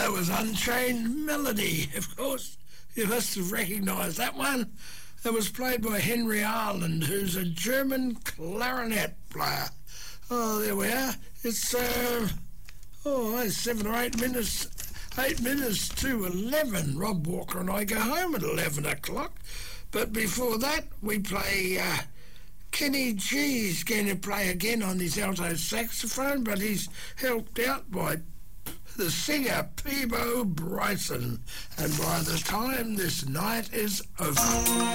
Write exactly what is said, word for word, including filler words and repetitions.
that was Unchained Melody, of course. You must have recognised that one. It was played by Henry Ireland, who's a German clarinet player. Oh, there we are. It's, uh, oh, it's seven or eight minutes, eight minutes to eleven. Rob Walker and I go home at eleven o'clock. But before that, we play, uh, Kenny G's going to play again on his alto saxophone, but he's helped out by the singer Peebo Bryson. And by the time this night is over...